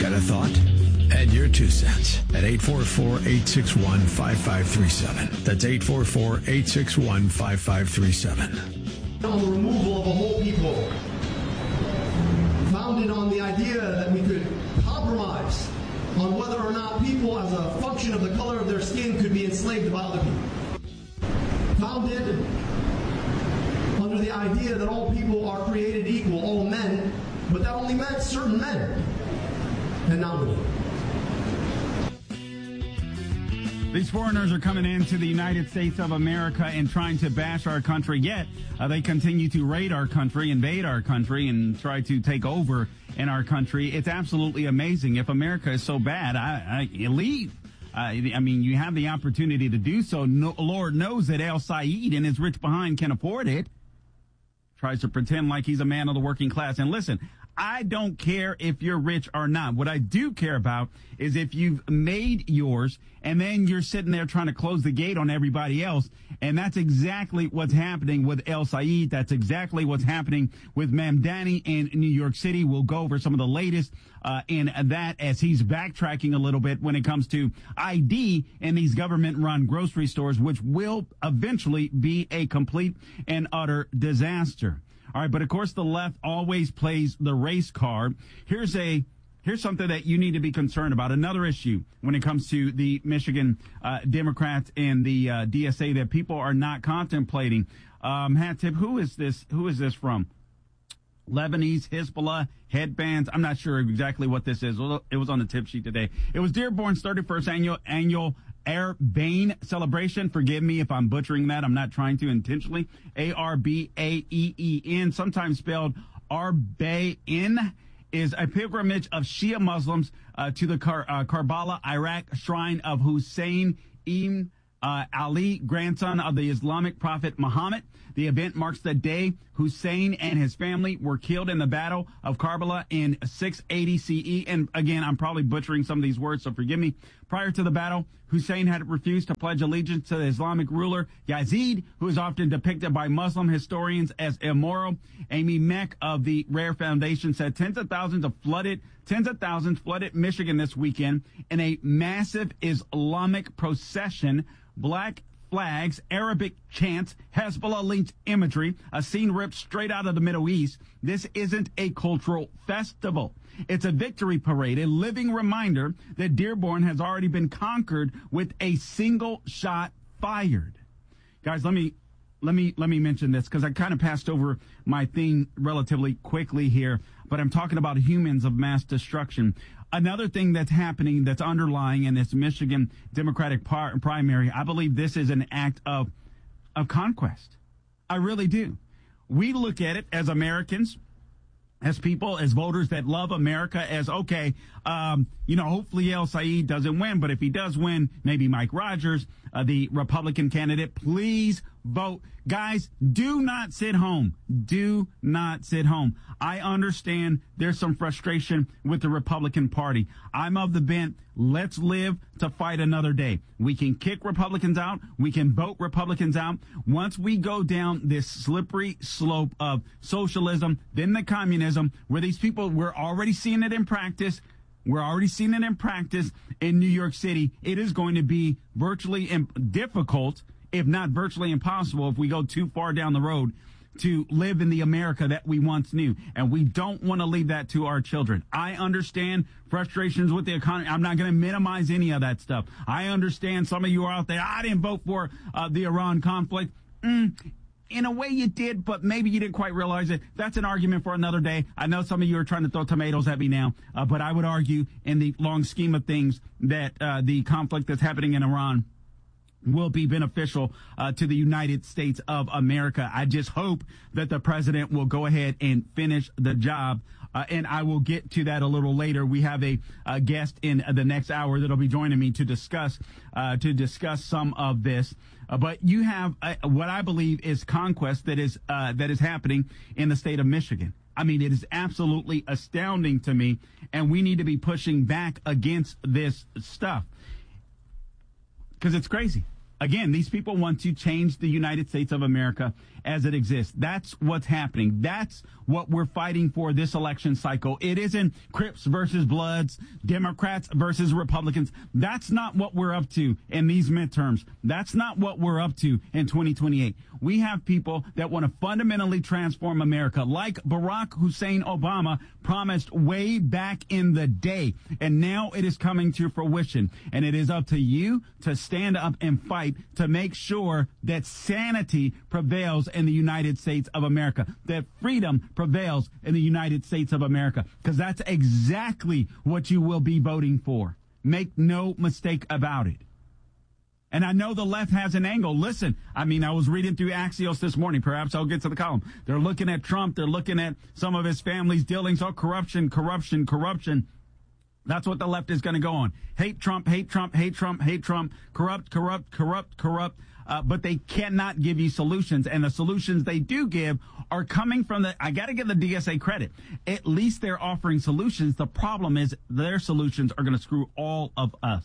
Got a thought? Add your 2 cents at 844-861-5537. That's 844-861-5537. On the removal of a whole people, founded on the idea that we could compromise on whether or not people, as a function of the color of their skin, could be enslaved by other people. Founded under the idea that all people are created equal, all men, but that only meant certain men, and not women. These foreigners are coming into the United States of America and trying to bash our country, yet they continue to raid our country, invade our country, and try to take over in our country. It's absolutely amazing. If America is so bad, leave. I mean, you have the opportunity to do so. No, Lord knows that El Said and his rich behind can afford it. Tries to pretend like he's a man of the working class. And listen, I don't care if you're rich or not. What I do care about is if you've made yours and then you're sitting there trying to close the gate on everybody else. And that's exactly what's happening with El Said. That's exactly what's happening with Mamdani in New York City. We'll go over some of the latest in that as he's backtracking a little bit when it comes to ID in these government-run grocery stores, which will eventually be a complete and utter disaster. All right, but of course the left always plays the race card. Here's something that you need to be concerned about. Another issue when it comes to the Michigan Democrats and the DSA that people are not contemplating. Hat tip, who is this from? Lebanese Hezbollah headbands. I'm not sure exactly what this is. It was on the tip sheet today. It was Dearborn's 31st annual Arbaeen celebration. Forgive me if I'm butchering that. I'm not trying to intentionally. Arbaeen, sometimes spelled Arbaeen, is a pilgrimage of Shia Muslims to the Karbala, Iraq shrine of Hussein ibn Ali, grandson of the Islamic prophet Muhammad. The event marks the day Hussein and his family were killed in the Battle of Karbala in 680 CE. And again, I'm probably butchering some of these words, so forgive me. Prior to the battle, Hussein had refused to pledge allegiance to the Islamic ruler Yazid, who is often depicted by Muslim historians as immoral. Amy Mack of the Rare Foundation said tens of thousands flooded Michigan this weekend in a massive Islamic procession. Black flags, Arabic chants, Hezbollah-linked imagery, a scene ripped straight out of the Middle East. This isn't a cultural festival. It's a victory parade, a living reminder that Dearborn has already been conquered with a single shot fired. Guys, let me mention this because I kind of passed over my thing relatively quickly here, but I'm talking about humans of mass destruction. Another thing that's happening, that's underlying in this Michigan Democratic primary, I believe this is an act of conquest. I really do. We look at it as Americans, as people, as voters that love America, as, okay, hopefully El Said doesn't win, but if he does win, maybe Mike Rogers, the Republican candidate, please vote. Guys, do not sit home. Do not sit home. I understand there's some frustration with the Republican Party. I'm of the bent, let's live to fight another day. We can kick Republicans out. We can vote Republicans out. Once we go down this slippery slope of socialism, then the communism, where these people, we're already seeing it in practice. We're already seeing it in practice in New York City. It is going to be virtually difficult, if not virtually impossible, if we go too far down the road to live in the America that we once knew. And we don't want to leave that to our children. I understand frustrations with the economy. I'm not going to minimize any of that stuff. I understand some of you are out there, I didn't vote for the Iran conflict. In a way you did, but maybe you didn't quite realize it. That's an argument for another day. I know some of you are trying to throw tomatoes at me now, but I would argue in the long scheme of things that the conflict that's happening in Iran will be beneficial to the United States of America. I just hope that the president will go ahead and finish the job. And I will get to that a little later. We have a guest in the next hour that'll be joining me to discuss some of this. But you have what I believe is conquest that is happening in the state of Michigan. I mean, it is absolutely astounding to me, and we need to be pushing back against this stuff because it's crazy. Again, these people want to change the United States of America as it exists. That's what's happening. That's what we're fighting for this election cycle. It isn't Crips versus Bloods, Democrats versus Republicans. That's not what we're up to in these midterms. That's not what we're up to in 2028. We have people that want to fundamentally transform America, like Barack Hussein Obama promised way back in the day. And now it is coming to fruition. And it is up to you to stand up and fight to make sure that sanity prevails in the United States of America, that freedom prevails in the United States of America, because that's exactly what you will be voting for. Make no mistake about it. And I know the left has an angle. Listen, I was reading through Axios this morning. Perhaps I'll get to the column. They're looking at Trump. They're looking at some of his family's dealings. Oh, corruption. That's what the left is going to go on. Hate Trump, hate Trump, hate Trump, hate Trump, corrupt. But they cannot give you solutions. And the solutions they do give are coming from I got to give the DSA credit. At least they're offering solutions. The problem is their solutions are going to screw all of us.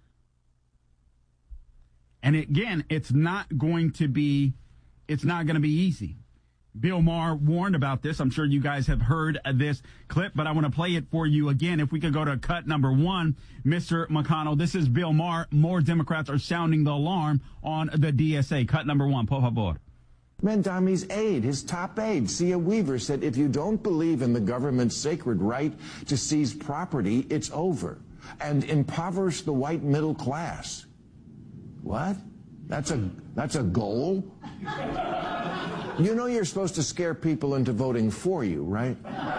And again, it's not going to be easy. Bill Maher warned about this. I'm sure you guys have heard this clip, but I want to play it for you again. If we could go to cut number 1, Mr. McConnell, this is Bill Maher. More Democrats are sounding the alarm on the DSA. Cut number 1, por favor. Mamdani's aide, his top aide, Sia Weaver, said if you don't believe in the government's sacred right to seize property, it's over, and impoverish the white middle class. What? That's a goal? You know you're supposed to scare people into voting for you, right?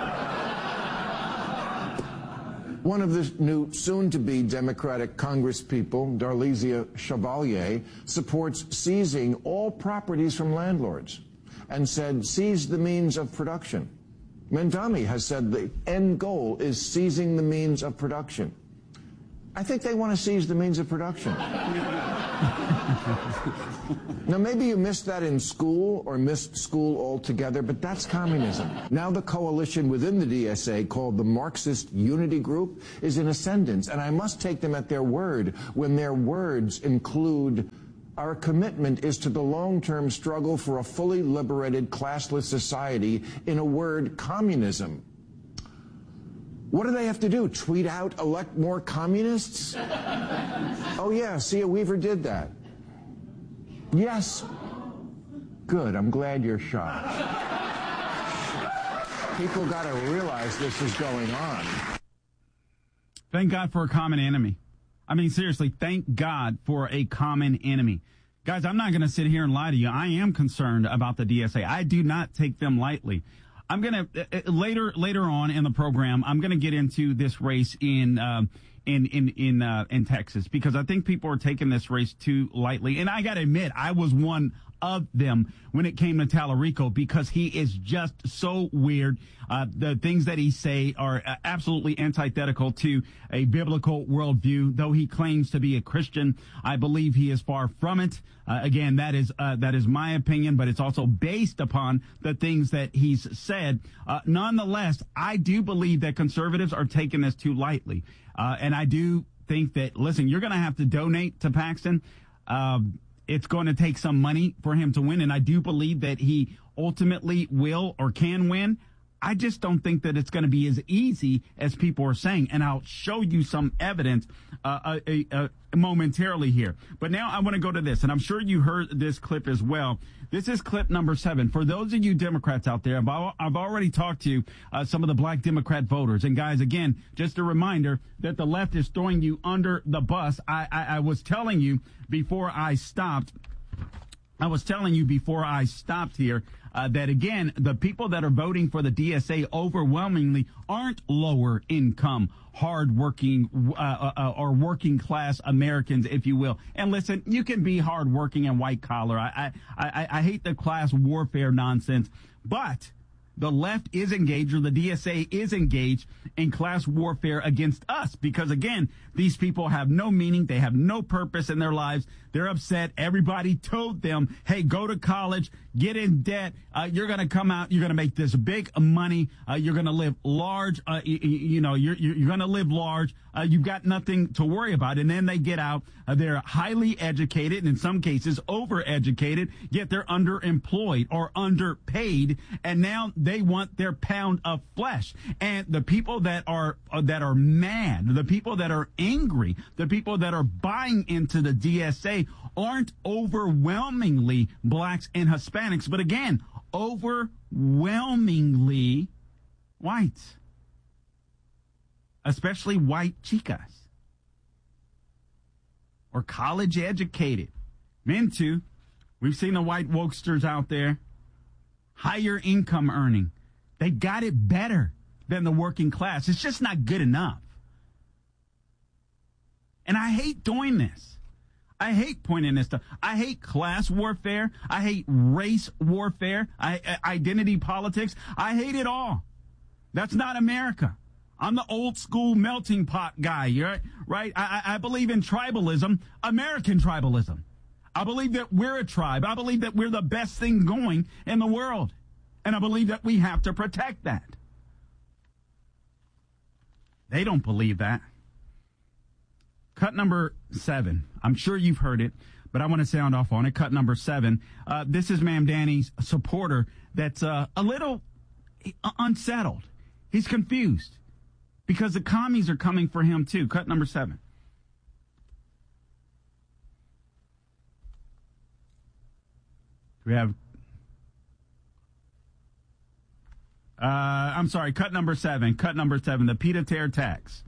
One of the new soon-to-be Democratic congresspeople, Darlisia Chevalier, supports seizing all properties from landlords and said seize the means of production. Mamdani has said the end goal is seizing the means of production. I think they want to seize the means of production. Now, maybe you missed that in school or missed school altogether, but that's communism. Now the coalition within the DSA, called the Marxist Unity Group, is in ascendance, and I must take them at their word when their words include our commitment is to the long-term struggle for a fully liberated, classless society, in a word, communism. What do they have to do? Tweet out, elect more communists? Oh, yeah, Sia Weaver did that. Yes. Good, I'm glad you're shocked. People got to realize this is going on. Thank God for a common enemy. Seriously, thank God for a common enemy. Guys, I'm not going to sit here and lie to you. I am concerned about the DSA. I do not take them lightly. I'm going to later on in the program, I'm going to get into this race in Texas, because I think people are taking this race too lightly. And I got to admit, I was one of them when it came to Tallarico, because he is just so weird. The things that he say are absolutely antithetical to a biblical worldview. Though he claims to be a Christian, I believe he is far from it. Again, that is my opinion, but it's also based upon the things that he's said. Nonetheless, I do believe that conservatives are taking this too lightly. And I do think that, listen, you're going to have to donate to Paxton. It's going to take some money for him to win, and I do believe that he ultimately will or can win. I just don't think that it's going to be as easy as people are saying, and I'll show you some evidence momentarily here. But now I want to go to this, and I'm sure you heard this clip as well. This is clip number 7. For those of you Democrats out there, I've already talked to some of the black Democrat voters. And guys, again, just a reminder that the left is throwing you under the bus. I was telling you before I stopped here that, again, the people that are voting for the DSA overwhelmingly aren't lower income, hardworking or working class Americans, if you will. And listen, you can be hardworking and white collar. I hate the class warfare nonsense, but the left is engaged, or the DSA is engaged in class warfare against us. Because, again, these people have no meaning. They have no purpose in their lives. They're upset. Everybody told them, hey, go to college, get in debt. You're going to come out. You're going to make this big money. You're going to live large. You're going to live large. You've got nothing to worry about. And then they get out. They're highly educated, and in some cases overeducated, yet they're underemployed or underpaid. And now they want their pound of flesh. And the people that are mad, the people that are angry, the people that are buying into the DSA aren't overwhelmingly blacks and Hispanics, but again, overwhelmingly whites, especially white chicas or college educated men too. We've seen the white wokesters out there, higher income earning. They got it better than the working class. It's just not good enough. And I hate doing this. I hate pointing this stuff. I hate class warfare. I hate race warfare. Identity politics. I hate it all. That's not America. I'm the old school melting pot guy, right? I believe in tribalism, American tribalism. I believe that we're a tribe. I believe that we're the best thing going in the world. And I believe that we have to protect that. They don't believe that. Cut number 7. I'm sure you've heard it, but I want to sound off on it. Cut number 7. This is Mamdani's supporter that's a little unsettled. He's confused because the commies are coming for him too. Cut number 7. We have... I'm sorry, cut number 7. Cut number 7, the pied-à-terre tax.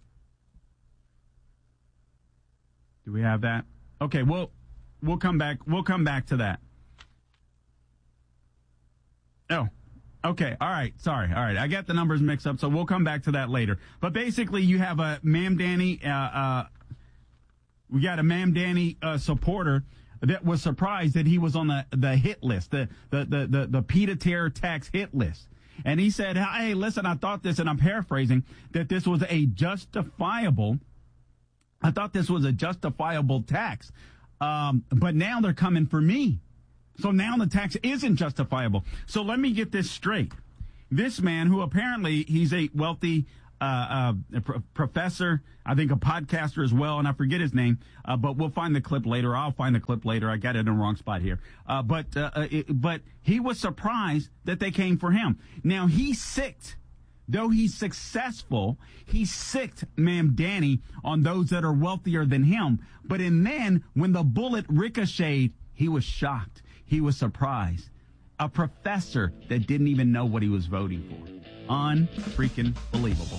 Do we have that? Okay, we'll come back. We'll come back to that. Oh, okay. All right. Sorry. All right. I got the numbers mixed up, so we'll come back to that later. But basically, you have a Mamdani, we got a Mamdani supporter that was surprised that he was on the hit list, the pied-à-terre tax hit list. And he said, hey, listen, I thought this, and I'm paraphrasing, that this was a justifiable tax. But now they're coming for me. So now the tax isn't justifiable. So let me get this straight. This man, who apparently he's a wealthy professor, I think a podcaster as well, and I forget his name, but we'll find the clip later. I'll find the clip later. I got it in the wrong spot here. But he was surprised that they came for him. Now, he sicked. Though he's successful, he sicked Mamdani on those that are wealthier than him. But then, when the bullet ricocheted, he was shocked. He was surprised. A professor that didn't even know what he was voting for. Unfreaking believable.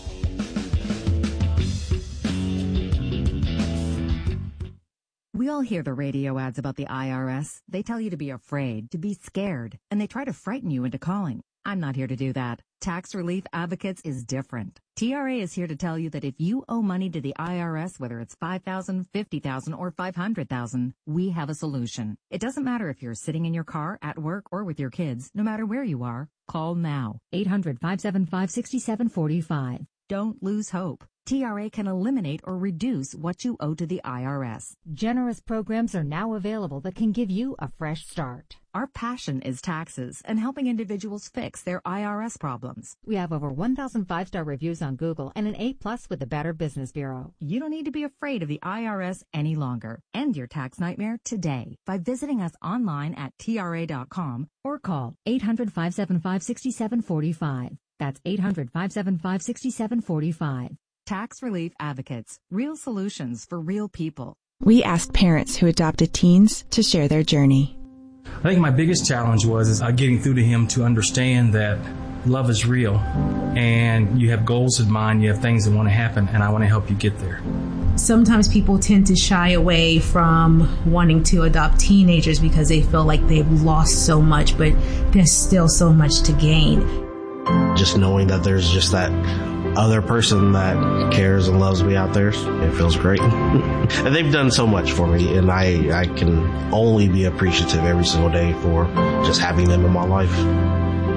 We all hear the radio ads about the IRS. They tell you to be afraid, to be scared, and they try to frighten you into calling. I'm not here to do that. Tax Relief Advocates is different. TRA is here to tell you that if you owe money to the IRS, whether it's $5,000, $50,000, or $500,000, we have a solution. It doesn't matter if you're sitting in your car, at work, or with your kids. No matter where you are, call now. 800-575-6745. Don't lose hope. TRA can eliminate or reduce what you owe to the IRS. Generous programs are now available that can give you a fresh start. Our passion is taxes and helping individuals fix their IRS problems. We have over 1,000 5-star reviews on Google and an A+ with the Better Business Bureau. You don't need to be afraid of the IRS any longer. End your tax nightmare today by visiting us online at TRA.com or call 800-575-6745. That's 800-575-6745. Tax Relief Advocates. Real solutions for real people. We asked parents who adopted teens to share their journey. I think my biggest challenge was getting through to him to understand that love is real and you have goals in mind, you have things that want to happen, and I want to help you get there. Sometimes people tend to shy away from wanting to adopt teenagers because they feel like they've lost so much, but there's still so much to gain. Just knowing that there's just that other person that cares and loves me out there, it feels great. And they've done so much for me, and I can only be appreciative every single day for just having them in my life.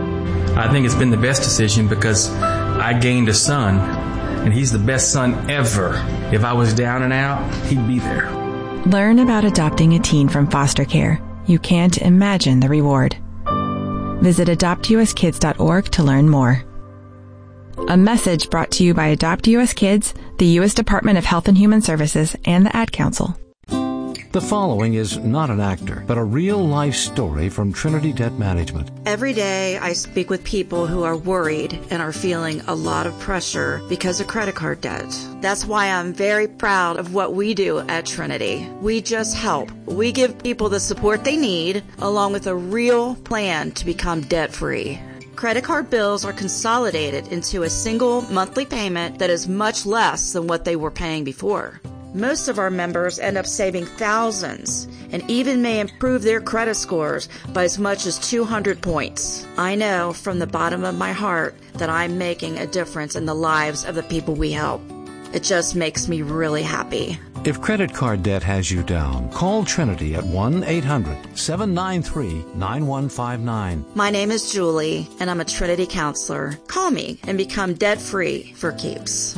I think it's been the best decision because I gained a son, and he's the best son ever. If I was down and out, he'd be there. Learn about adopting a teen from foster care. You can't imagine the reward. Visit adoptuskids.org to learn more. A message brought to you by Adopt US Kids, the U.S. Department of Health and Human Services, and the Ad Council. The following is not an actor, but a real-life story from Trinity Debt Management. Every day I speak with people who are worried and are feeling a lot of pressure because of credit card debt. That's why I'm very proud of what we do at Trinity. We just help. We give people the support they need, along with a real plan to become debt-free. Credit card bills are consolidated into a single monthly payment that is much less than what they were paying before. Most of our members end up saving thousands and even may improve their credit scores by as much as 200 points. I know from the bottom of my heart that I'm making a difference in the lives of the people we help. It just makes me really happy. If credit card debt has you down, call Trinity at 1-800-793-9159. My name is Julie, and I'm a Trinity counselor. Call me and become debt-free for keeps.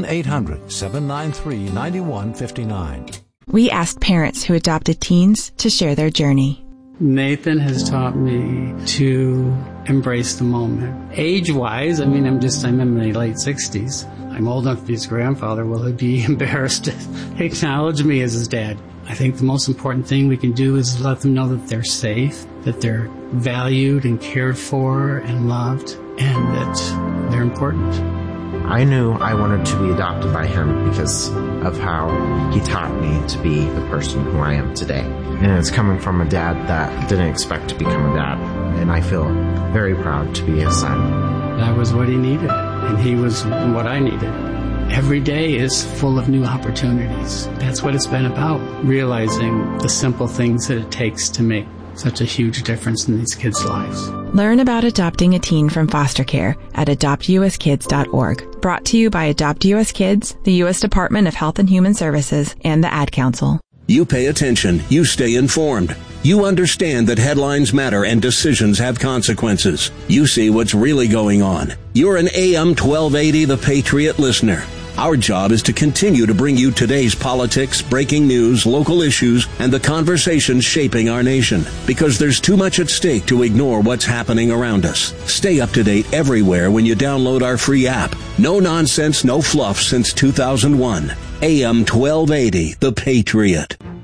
1-800-793-9159. We asked parents who adopted teens to share their journey. Nathan has taught me to embrace the moment. Age-wise, I'm in my late 60s. I'm old enough to be his grandfather. Will he be embarrassed to acknowledge me as his dad? I think the most important thing we can do is let them know that they're safe, that they're valued and cared for and loved, and that they're important. I knew I wanted to be adopted by him because of how he taught me to be the person who I am today. And it's coming from a dad that didn't expect to become a dad. And I feel very proud to be his son. That was what he needed, and he was what I needed. Every day is full of new opportunities. That's what it's been about, realizing the simple things that it takes to make such a huge difference in these kids' lives. Learn about adopting a teen from foster care at adoptuskids.org. Brought to you by Adopt US Kids, the U.S. Department of Health and Human Services, and the Ad Council. You pay attention. You stay informed. You understand that headlines matter and decisions have consequences. You see what's really going on. You're an AM 1280 The Patriot listener. Our job is to continue to bring you today's politics, breaking news, local issues, and the conversations shaping our nation. Because there's too much at stake to ignore what's happening around us. Stay up to date everywhere when you download our free app. No nonsense, no fluff since 2001. AM 1280, The Patriot.